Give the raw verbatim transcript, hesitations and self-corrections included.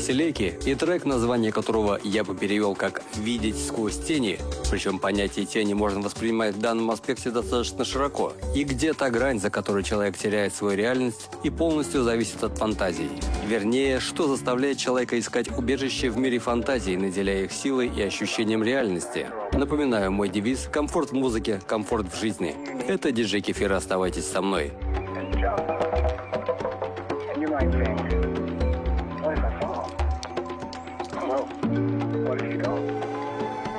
Селеки и трек, название которого я бы перевел как «видеть сквозь тени», причем понятие тени можно воспринимать в данном аспекте достаточно широко. И где та грань, за которой человек теряет свою реальность и полностью зависит от фантазий. Вернее, что заставляет человека искать убежище в мире фантазий, наделяя их силой и ощущением реальности. Напоминаю, мой девиз – комфорт в музыке, комфорт в жизни. Это диджей Кефир, оставайтесь со мной. What if I fall? Well, what if you